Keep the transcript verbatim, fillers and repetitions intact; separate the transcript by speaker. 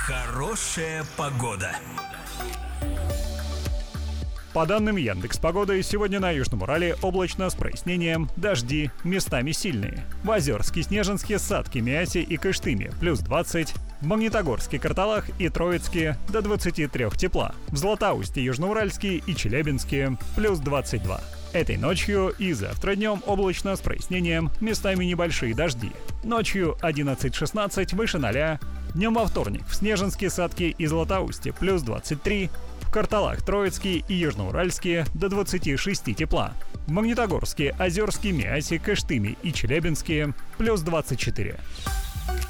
Speaker 1: Хорошая погода.
Speaker 2: По данным Яндекс.Погоды, сегодня на Южном Урале облачно с прояснением, дожди, местами сильные. В Озерске, Снежинске, Сатке, Миасе и Кыштыме – плюс двадцать. В Магнитогорске, Карталах и Троицке – до двадцати трёх тепла. В Златоусте, Южноуральске и Челябинске – плюс двадцать два. Этой ночью и завтра днем облачно с прояснением, местами небольшие дожди. Ночью одиннадцать-шестнадцать, выше ноля. Днем во вторник в Снежинске, Сатке и Златоусте – плюс двадцать три. В Карталах, Троицке и Южноуральске до двадцати шести тепла. В Магнитогорске, Озерске, Миасе, Кыштыме и Челябинске – плюс двадцать четыре.